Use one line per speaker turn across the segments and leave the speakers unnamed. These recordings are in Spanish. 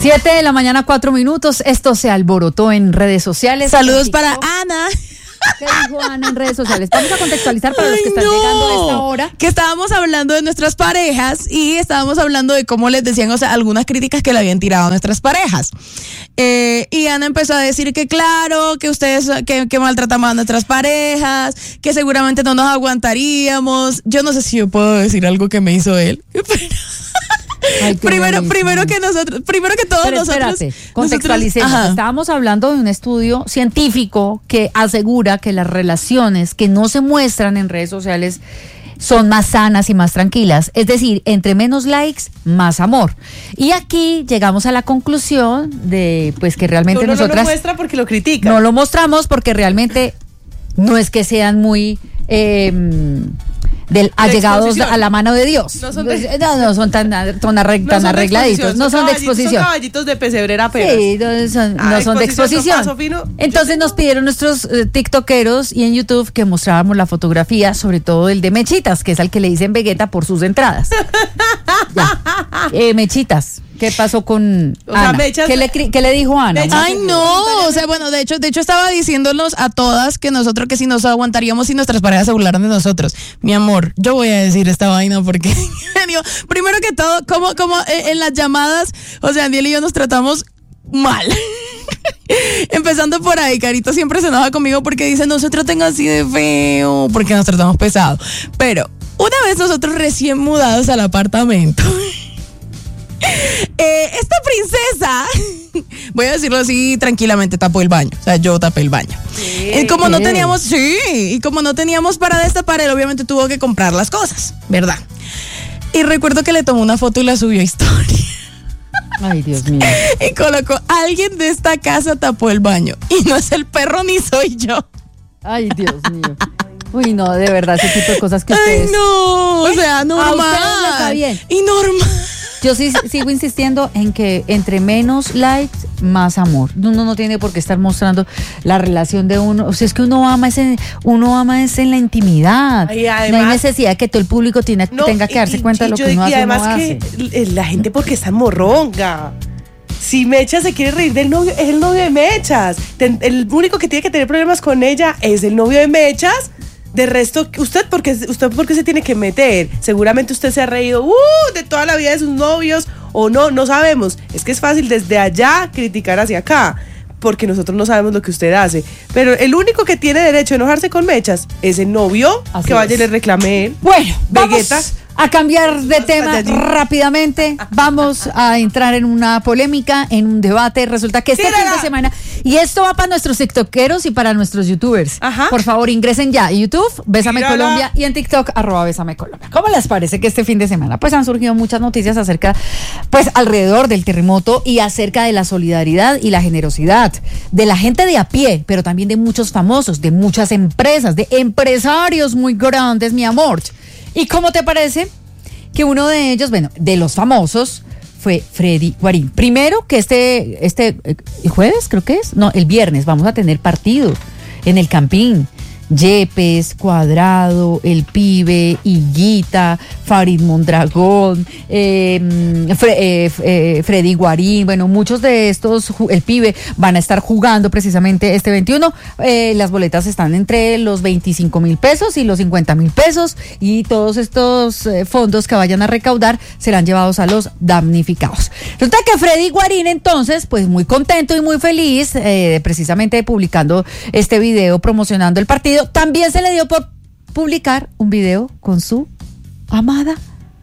7:04 a.m. Esto se alborotó en redes sociales.
Saludos para Ana.
¿Qué dijo Ana en redes sociales? Vamos a contextualizar para los que están llegando a esta hora.
Que estábamos hablando de nuestras parejas y estábamos hablando de cómo les decían, o sea, algunas críticas que le habían tirado a nuestras parejas. Y Ana empezó a decir que claro, que ustedes, que maltratamos a nuestras parejas, que seguramente no nos aguantaríamos. Yo no sé si yo puedo decir algo que me hizo él.
Ay,
primero que todos nosotros.
Contextualicemos. Estábamos hablando de un estudio científico que asegura que las relaciones que no se muestran en redes sociales son más sanas y más tranquilas. Es decir, entre menos likes, más amor. Y aquí llegamos a la conclusión de pues que realmente
uno
nosotras
no lo muestra porque lo critica.
No lo mostramos porque realmente no es que sean muy allegados a la mano de Dios. No son tan arregladitos, no son de exposición.
Son caballitos de pesebrera, pero
sí, no son de exposición. Entonces nos pidieron nuestros tiktokeros y en YouTube que mostráramos la fotografía, sobre todo el de Mechitas, que es al que le dicen Vegeta por sus entradas. Mechitas, ¿qué pasó con Ana? ¿Qué le dijo Ana?
Ay, no, o sea, bueno, de hecho estaba diciéndonos a todas que nosotros que si nos aguantaríamos si nuestras parejas se burlaran de nosotros. Mi amor, yo voy a decir esta vaina porque primero que todo, como en las llamadas, o sea, Andiel y yo nos tratamos mal. Empezando por ahí, Carito siempre se enoja conmigo porque dice no se traten así de feo, porque nos tratamos pesado. Pero una vez nosotros recién mudados al apartamento, esta princesa, voy a decirlo así tranquilamente, tapó el baño. O sea, yo tapé el baño. Y como no teníamos para destapar, él obviamente tuvo que comprar las cosas, ¿verdad? Y recuerdo que le tomó una foto y la subió a historia.
Ay, Dios mío.
Y colocó, alguien de esta casa tapó el baño. Y no es el perro ni soy yo.
Ay, Dios mío. Uy, no, de verdad, ese tipo de cosas que ustedes...
Ay, no, o sea, normal.
A ustedes les está bien.
Y normal.
Yo sí sigo insistiendo en que entre menos likes, más amor. Uno no tiene por qué estar mostrando la relación de uno. O sea, es que uno ama es en la intimidad.
Y además,
no hay necesidad de que todo el público tenga que darse cuenta de lo que uno hace.
Y además que la gente porque está morronga. Si Mecha se quiere reír del novio, es el novio de Mechas. El único que tiene que tener problemas con ella es el novio de Mechas. De resto, ¿usted por qué se tiene que meter? Seguramente usted se ha reído de toda la vida de sus novios o no sabemos. Es que es fácil desde allá criticar hacia acá, porque nosotros no sabemos lo que usted hace. Pero el único que tiene derecho a enojarse con Mechas es el novio. Así que vaya y le reclame él.
Bueno,
Vegeta.
Vamos a cambiar de tema rápidamente. Vamos a entrar en una polémica, en un debate. Resulta que este fin de semana, y esto va para nuestros tiktokeros y para nuestros youtubers.
Ajá.
Por favor, ingresen ya a YouTube, Bésame Colombia, y en TikTok, @Bésame Colombia. ¿Cómo les parece que este fin de semana pues han surgido muchas noticias acerca, pues alrededor del terremoto y acerca de la solidaridad y la generosidad de la gente de a pie, pero también de muchos famosos, de muchas empresas, de empresarios muy grandes, mi amor? ¿Y cómo te parece que uno de ellos, bueno, de los famosos, fue Freddy Guarín? Primero que este jueves, creo que es, no, el viernes vamos a tener partido en el Campín. Yepes, Cuadrado, El Pibe, Higuita, Farid Mondragón, Freddy Guarín, bueno, muchos de estos, El Pibe, van a estar jugando precisamente este 21. Las boletas están entre los 25,000 pesos y los 50,000 pesos, y todos estos fondos que vayan a recaudar serán llevados a los damnificados. Resulta que Freddy Guarín, entonces, pues muy contento y muy feliz, precisamente publicando este video promocionando el partido. También se le dio por publicar un video con su amada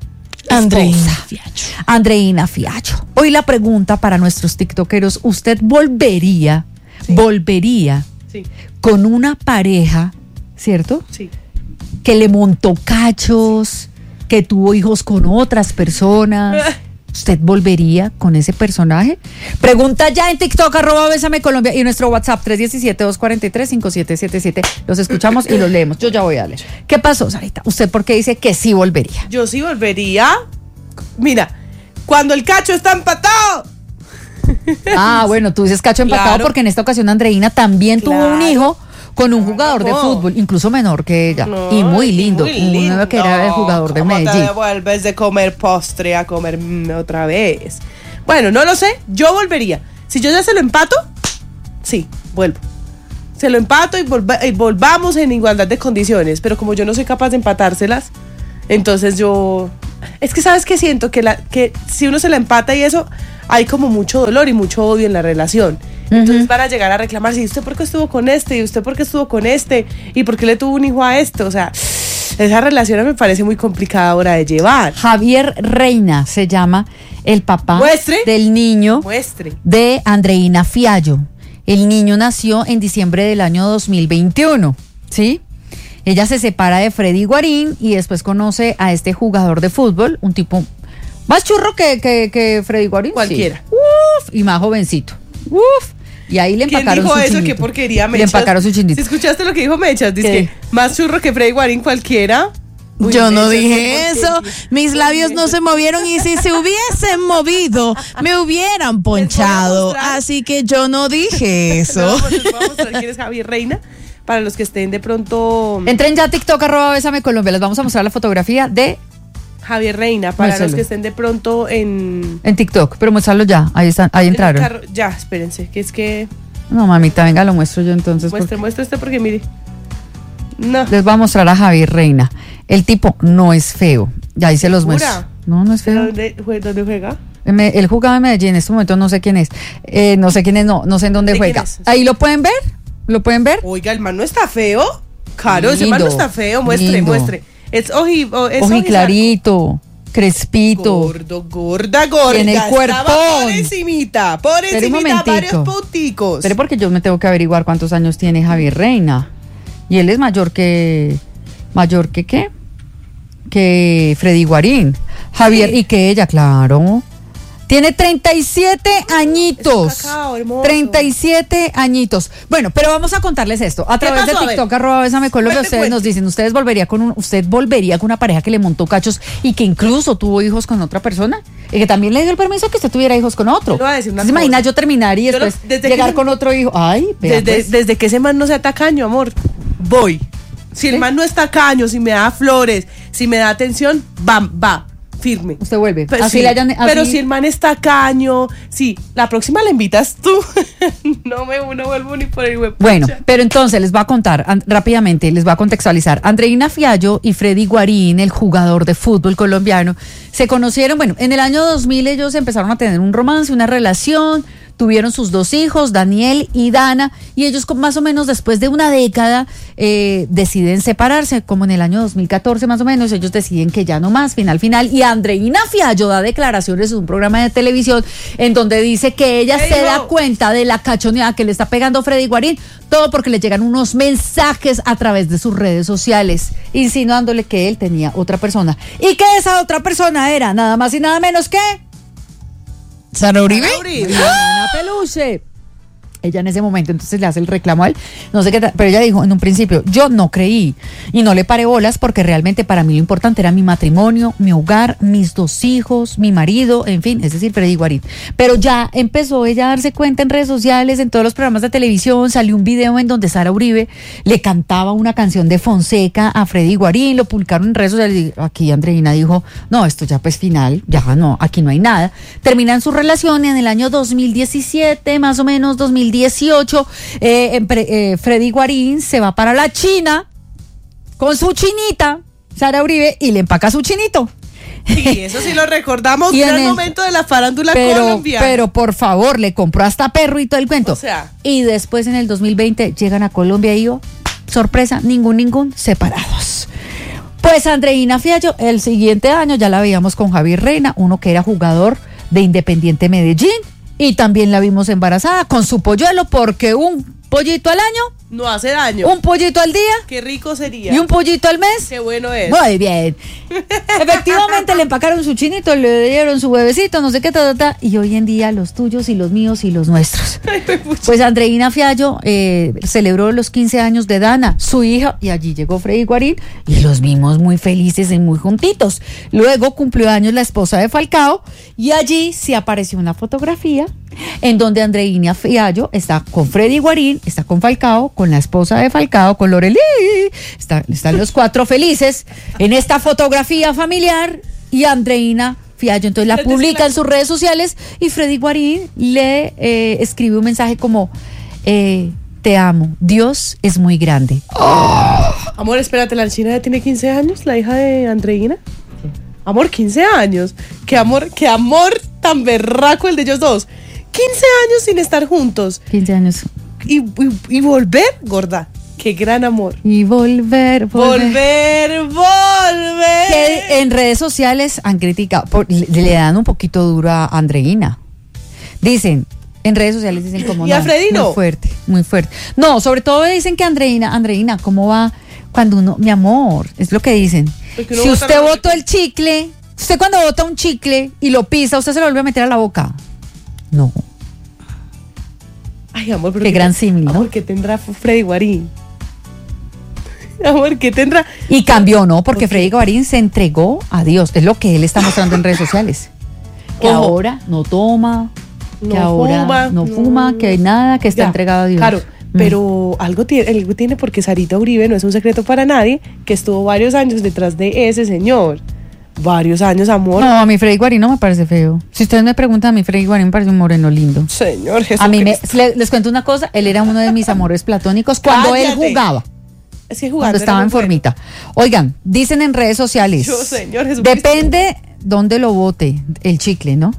Andreina Fiallo. Hoy la pregunta para nuestros tiktokeros: ¿usted volvería
sí,
con una pareja, cierto?
Sí.
Que le montó cachos, que tuvo hijos con otras personas? ¿Usted volvería con ese personaje? Pregunta ya en TikTok, @Bésame Colombia, y nuestro WhatsApp 317-243-5777. Los escuchamos y los leemos. Yo ya voy a leer. ¿Qué pasó, Sarita? ¿Usted por qué dice que sí volvería?
Yo sí volvería. Mira, cuando el cacho está empatado.
Ah, bueno, tú dices cacho empatado, claro, porque en esta ocasión Andreina también tuvo un hijo con un jugador de fútbol, incluso menor que ella, y muy lindo, uno que era el jugador de Medellín.
¿Cómo te vuelves de comer postre a comer otra vez? Bueno, no lo sé, yo volvería. Si yo ya se lo empato, sí, vuelvo. Se lo empato y volvamos en igualdad de condiciones. Pero como yo no soy capaz de empatárselas, entonces yo... Es que sabes que siento que si uno se la empata y eso, hay como mucho dolor y mucho odio en la relación. Entonces van a llegar a reclamar, ¿y usted por qué estuvo con este? ¿Y usted por qué estuvo con este? ¿Y por qué le tuvo un hijo a este? O sea, esa relación me parece muy complicada ahora de llevar.
Javier Reina se llama el papá del niño de Andreina Fiallo. El niño nació en diciembre del año 2021, ¿sí? Ella se separa de Freddy Guarín y después conoce a este jugador de fútbol, un tipo más churro que Freddy Guarín.
Cualquiera.
Sí. Uf, y más jovencito. Uf. Y ahí le empacaron su chinito.
¿Quién dijo eso? Qué porquería, Mechas.
Le empacaron su chinito.
¿Sí escuchaste lo que dijo Mechas? Dice que más churro que Freddy Guarín cualquiera.
Uy, yo no dije eso, mis labios no se movieron y si se hubiesen movido me hubieran ponchado, así que yo no dije eso.
Les voy a mostrar quién es Javier Reina, para los que estén de pronto...
Entren ya a TikTok, @Bésame Colombia, les vamos a mostrar la fotografía de
Javier Reina, para los que estén de pronto en
TikTok, pero muéstralo ya, ahí están, ahí entraron.
Ya, espérense, que es que...
No, mamita, venga, lo muestro yo entonces.
Muestre este porque mire. No.
Les voy a mostrar a Javier Reina. El tipo no es feo. Ya ahí se los muestro. No es feo.
¿Dónde juega?
Él jugaba en Medellín, en este momento no sé quién es. No sé quién es, no sé en dónde juega. Ahí lo pueden ver. ¿Lo pueden ver?
Oiga, el man no está feo. Claro, ese man no está feo. Muestre. Es
ojiclarito, crespito.
Gorda.
Tiene el cuerpón.
Pobrecimita, varios punticos.
Pero porque yo me tengo que averiguar cuántos años tiene Javier Reina. Y él es mayor que ¿qué? Que Freddy Guarín. Javier, sí. Y que ella, claro. Tiene 37 añitos.
Cacao, hermoso.
37 añitos. Bueno, pero vamos a contarles esto. A través de TikTok, @Bésame Colombia, ustedes nos dicen, ¿usted volvería con una pareja que le montó cachos y que incluso tuvo hijos con otra persona? Y que también le dio el permiso que usted tuviera hijos con otro. ¿Se imagina yo terminar y después llegar con otro hijo? Ay,
desde que ese man no sea tacaño, amor, voy. Si el man no es tacaño, si me da flores, si me da atención, va. Firme.
Usted vuelve.
Pero, pero si el man es tacaño, sí, la próxima la invitas tú. no vuelvo ni por el web.
Bueno, pero entonces les voy a contar rápidamente, les voy a contextualizar. Andreina Fiallo y Freddy Guarín, el jugador de fútbol colombiano, se conocieron, en el año 2000 ellos empezaron a tener un romance, una relación. Tuvieron sus 2 hijos, Daniel y Dana, y ellos más o menos después de una década deciden separarse, como en el año 2014 más o menos, ellos deciden que ya no más, final, y Andreina Fiallo da declaraciones en un programa de televisión en donde dice que ella se da cuenta de la cachoneada que le está pegando Freddy Guarín, todo porque le llegan unos mensajes a través de sus redes sociales, insinuándole que él tenía otra persona, y que esa otra persona era nada más y nada menos que...
¿Sara Uribe?
Ana Peluche. Ella en ese momento entonces le hace el reclamo a él, no sé qué, pero ella dijo en un principio, yo no creí y no le paré bolas porque realmente para mí lo importante era mi matrimonio, mi hogar, mis 2 hijos, mi marido, en fin, es decir, Freddy Guarín. Pero ya empezó ella a darse cuenta en redes sociales, en todos los programas de televisión, salió un video en donde Sara Uribe le cantaba una canción de Fonseca a Freddy Guarín, lo publicaron en redes sociales y aquí Andreina dijo, no, esto ya pues final, ya no, aquí no hay nada. Terminan su relación en el año 2017, más o menos 2018, Freddy Guarín se va para la China con su chinita, Sara Uribe, y le empaca su chinito.
Sí, eso sí lo recordamos, gran momento de la farándula colombiana.
Pero por favor, le compró hasta perro y todo el cuento.
O sea.
Y después en el 2020 llegan a Colombia y sorpresa, ningún, separados. Pues Andreina Fiallo, el siguiente año ya la veíamos con Javier Reina, uno que era jugador de Independiente Medellín. Y también la vimos embarazada con su polluelo, porque un pollito al año
no hace daño.
Un pollito al día.
Qué rico sería.
Y un pollito al mes.
Qué bueno es.
Muy bien. Efectivamente le empacaron su chinito, le dieron su bebecito, no sé qué, y hoy en día los tuyos y los míos y los nuestros. Pues Andreina Fiallo celebró los 15 años de Dana, su hija, y allí llegó Freddy Guarín y los vimos muy felices y muy juntitos. Luego cumplió años la esposa de Falcao y allí se apareció una fotografía en donde Andreina Fiallo está con Freddy Guarín, está con Falcao, con la esposa de Falcao, con Lorelí, están los 4 felices en esta fotografía familiar y Andreina Fiallo. Entonces la publica en sus redes sociales y Freddy Guarín le escribe un mensaje como, te amo, Dios es muy grande.
Amor, espérate, la china ya tiene 15 años, la hija de Andreina. Sí. Amor, 15 años. Qué amor tan berraco el de ellos dos. 15 años sin estar juntos.
15 años.
Y volver, gorda. Qué gran amor.
Y volver.
Que
en redes sociales han criticado, le dan un poquito duro a Andreina. Dicen, en redes sociales dicen como
¿y a Freddy no?
Muy fuerte. No, sobre todo dicen que Andreina, ¿cómo va cuando uno, mi amor? Es lo que dicen. Si usted botó el chicle, usted cuando bota un chicle y lo pisa, ¿usted se lo vuelve a meter a la boca? No.
Ay, amor, pero
qué gran símil, ¿no?
Amor, ¿qué tendrá Freddy Guarín? Amor, ¿qué tendrá?
Y cambió, ¿no? Porque Freddy Guarín se entregó a Dios. Es lo que él está mostrando en redes sociales. Que ahora no toma, que ahora no fuma, que nada, que está entregado a Dios.
Claro, pero algo tiene porque Sarita Uribe, no es un secreto para nadie, que estuvo varios años detrás de ese señor. Varios años, amor.
No, a mí Freddy Guarín no me parece feo. Si ustedes me preguntan, a mí Freddy Guarín me parece un moreno lindo.
Señor Jesús.
A mí les cuento una cosa, él era uno de mis amores platónicos cuando él jugaba.
Es que
cuando estaba en formita. Oigan, dicen en redes sociales.
Señor Jesús.
Depende dónde lo bote el chicle, ¿no?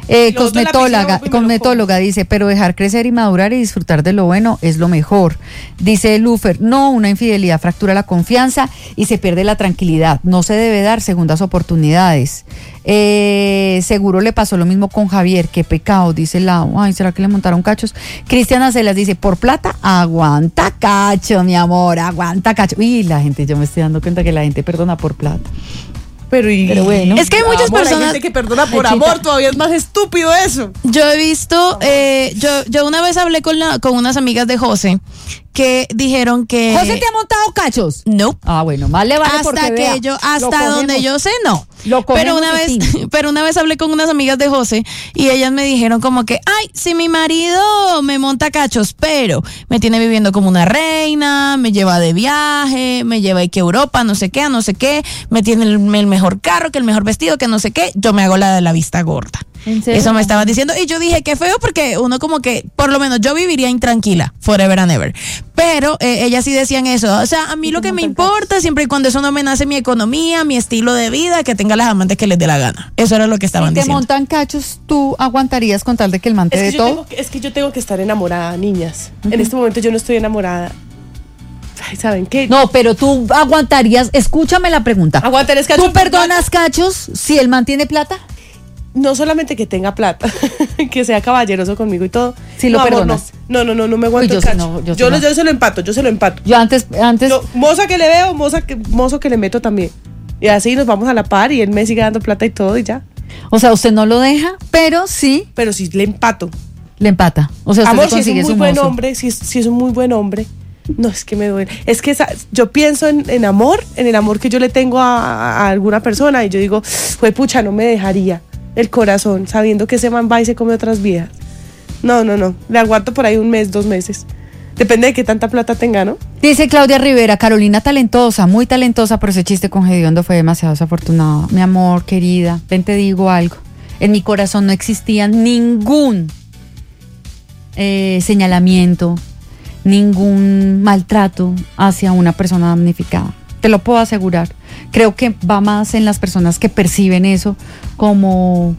Cosmetóloga dice, pero dejar crecer y madurar y disfrutar de lo bueno es lo mejor. Dice Lufer, no, una infidelidad fractura la confianza y se pierde la tranquilidad. No se debe dar segundas oportunidades. Seguro le pasó lo mismo con Javier, qué pecado, dice Lau. Ay, ¿será que le montaron cachos? Cristian Acelas dice, por plata, aguanta cacho, mi amor, aguanta cacho. Y la gente, yo me estoy dando cuenta que la gente perdona por plata.
Pero
bueno.
Es que hay muchas personas.
Hay gente que perdona por amor, todavía es más estúpido eso.
Yo he visto, yo una vez hablé con unas amigas de José que dijeron que.
¿José te ha montado cachos?
No.
Ah, bueno, más le vale porque vea,
hasta donde yo sé, no. Pero una vez hablé con unas amigas de José y ellas me dijeron como que, ay, si mi marido me monta cachos, pero me tiene viviendo como una reina, me lleva de viaje, me lleva aquí a Europa, no sé qué, me tiene el mejor carro, que el mejor vestido, que no sé qué, yo me hago la de la vista gorda. Eso me estaban diciendo y yo dije qué feo porque uno como que por lo menos yo viviría intranquila forever and ever, pero ellas sí decían eso, o sea, a mí lo que me importa siempre y cuando eso no amenace mi economía, mi estilo de vida, que tenga las amantes que les dé la gana. Eso era lo que estaban diciendo.
Si te montan cachos, ¿tú aguantarías con tal de que el man te dé todo?
Es que yo tengo que estar enamorada, niñas. En este momento yo no estoy enamorada. Ay, ¿saben qué?
No, pero tú aguantarías, escúchame la pregunta.
¿Aguantarías cachos?
¿Tú perdonas cachos si el man tiene plata?
No solamente que tenga plata, que sea caballeroso conmigo y todo.
Si lo perdonas.
No me aguanto el cacho. Yo se lo empato.
Yo antes.
Moza que le veo, mozo que le meto también. Y así nos vamos a la par y él me sigue dando plata y todo y ya.
O sea, usted no lo deja, pero sí.
Pero sí le empato.
Le empata. O sea, usted
amor,
se consigue
si es un muy buen hombre, si es un muy buen hombre. No, es que me duele. Es que yo pienso en amor, en el amor que yo le tengo a alguna persona y yo digo, fue pucha, no me dejaría el corazón sabiendo que ese man va y se come otras viejas. No. Le aguanto por ahí 1 mes, 2 meses. Depende de qué tanta plata tenga, ¿no?
Dice Claudia Rivera, Carolina talentosa, muy talentosa, pero ese chiste con Gediondo fue demasiado desafortunado. Mi amor, querida, ven te digo algo. En mi corazón no existía ningún señalamiento, ningún maltrato hacia una persona damnificada. Te lo puedo asegurar. Creo que va más en las personas que perciben eso como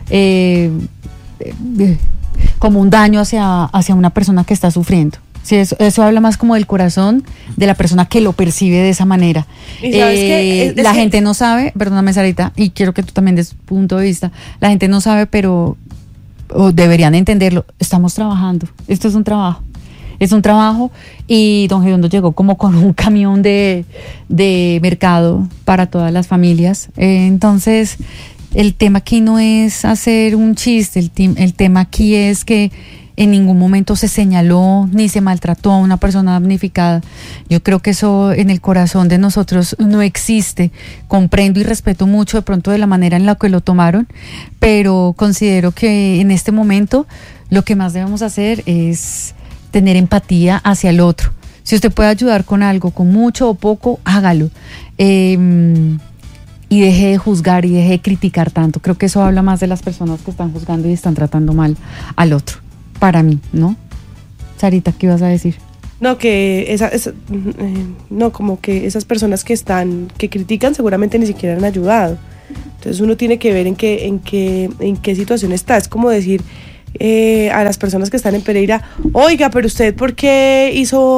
un daño hacia una persona que está sufriendo. Sí, eso habla más como del corazón de la persona que lo percibe de esa manera.
¿Y sabes qué?
La gente no sabe, perdóname Sarita, y quiero que tú también des punto de vista, la gente no sabe, pero deberían entenderlo, estamos trabajando, esto es un trabajo. Es un trabajo y don Gediondo llegó como con un camión de mercado para todas las familias. Entonces, el tema aquí no es hacer un chiste, el tema aquí es que en ningún momento se señaló ni se maltrató a una persona damnificada. Yo creo que eso en el corazón de nosotros no existe. Comprendo y respeto mucho de pronto de la manera en la que lo tomaron, pero considero que en este momento lo que más debemos hacer es tener empatía hacia el otro. Si usted puede ayudar con algo, con mucho o poco, hágalo. y deje de juzgar y deje de criticar tanto. Creo que eso habla más de las personas que están juzgando y están tratando mal al otro. Para mí, ¿no? Sarita, ¿qué ibas a decir?
No, que no, como que esas personas que critican seguramente ni siquiera han ayudado. Entonces uno tiene que ver en qué situación está. Es como decir a las personas que están en Pereira, oiga, pero usted ¿por qué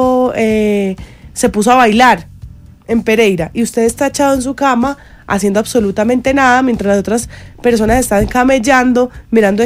se puso a bailar en Pereira? Y usted está echado en su cama haciendo absolutamente nada mientras las otras personas están camellando, mirando